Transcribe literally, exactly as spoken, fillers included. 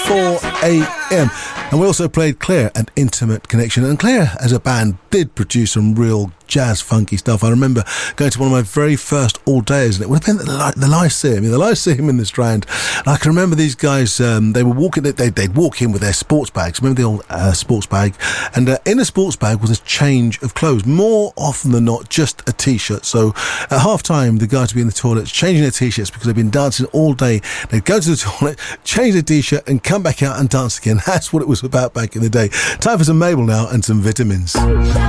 four a.m. And we also played Claire and Intimate Connection. And Claire, as a band, did produce some real jazz funky stuff. I remember going to one of my very first all days, and it would have been the, the Lyceum, the Lyceum in the Strand. And I can remember these guys, um, they were walking, they'd, they'd walk in with their sports bags. Remember the old uh, sports bag? And uh, in a sports bag was a change of clothes. More often than not, just a t-shirt. So at half time, the guys would be in the toilets changing their t-shirts because they'd been dancing all day. They'd go to the toilet, change their t-shirt, and come back out and dance again. That's what it was about back in the day. Time for some Mabel now and some vitamins.